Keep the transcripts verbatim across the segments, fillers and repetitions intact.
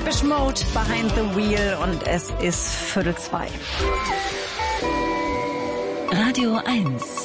Depeche Mode, Behind the Wheel, und es ist Viertel zwei. Radio eins.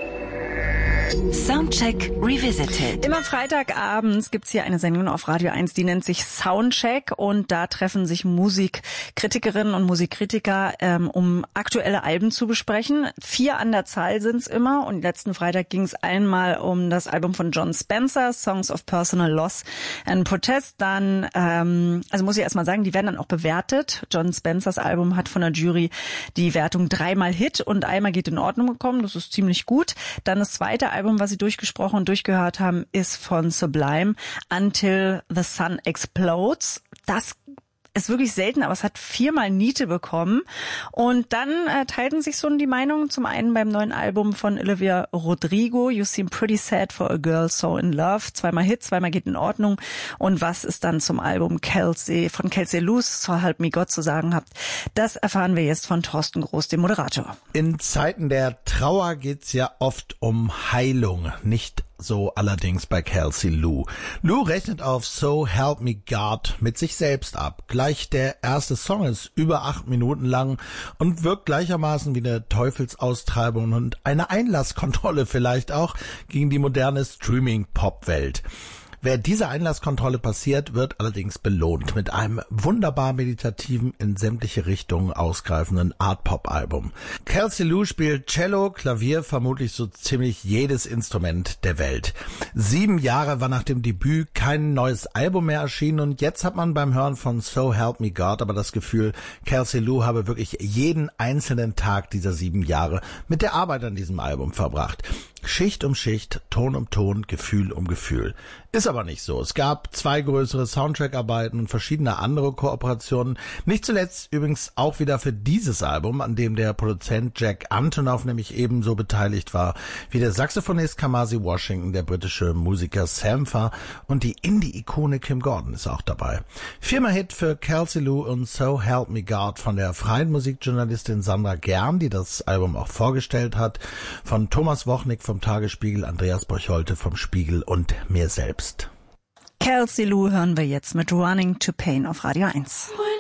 Soundcheck Revisited. Immer Freitagabends gibt's hier eine Sendung auf Radio eins, die nennt sich Soundcheck, und da treffen sich Musikkritikerinnen und Musikkritiker, ähm, um aktuelle Alben zu besprechen. Vier an der Zahl sind's immer, und letzten Freitag ging's einmal um das Album von Jon Spencer, Songs of Personal Loss and Protest. Dann, ähm, also muss ich erstmal sagen, die werden dann auch bewertet. Jon Spencers Album hat von der Jury die Wertung dreimal Hit und einmal geht in Ordnung bekommen. Das ist ziemlich gut. Dann das zweite Album, was sie durchgesprochen und durchgehört haben, ist von Sublime, Until the Sun Explodes. Das ist wirklich selten, aber es hat viermal Niete bekommen. Und dann äh, teilten sich so die Meinungen. Zum einen beim neuen Album von Olivia Rodrigo, You Seem Pretty Sad for a Girl So in Love. Zweimal Hit, zweimal geht in Ordnung. Und was es dann zum Album Kelsey von Kelsey Lewis, So Help Me God, zu sagen habt, das erfahren wir jetzt von Thorsten Groß, dem Moderator. In Zeiten der Trauer geht's ja oft um Heilung, nicht so allerdings bei Kelsey Lou. Lou rechnet auf So Help Me God mit sich selbst ab. Gleich der erste Song ist über acht Minuten lang und wirkt gleichermaßen wie eine Teufelsaustreibung und eine Einlasskontrolle vielleicht auch gegen die moderne Streaming-Pop-Welt. Wer diese Einlasskontrolle passiert, wird allerdings belohnt mit einem wunderbar meditativen, in sämtliche Richtungen ausgreifenden Art-Pop-Album. Kelsey Lou spielt Cello, Klavier, vermutlich so ziemlich jedes Instrument der Welt. Sieben Jahre war nach dem Debüt kein neues Album mehr erschienen, und jetzt hat man beim Hören von So Help Me God aber das Gefühl, Kelsey Lou habe wirklich jeden einzelnen Tag dieser sieben Jahre mit der Arbeit an diesem Album verbracht. Schicht um Schicht, Ton um Ton, Gefühl um Gefühl. Ist aber nicht so. Es gab zwei größere Soundtrack-Arbeiten und verschiedene andere Kooperationen. Nicht zuletzt übrigens auch wieder für dieses Album, an dem der Produzent Jack Antonoff nämlich ebenso beteiligt war wie der Saxophonist Kamasi Washington, der britische Musiker Sampha und die Indie-Ikone Kim Gordon ist auch dabei. Viermal Hit für Kelsey Lou und So Help Me God von der freien Musikjournalistin Sandra Gern, die das Album auch vorgestellt hat, von Thomas Wochnick vom Tagesspiegel, Andreas Borcholte vom Spiegel und mir selbst. Kelsey Lou hören wir jetzt mit Running to Pain auf Radio eins.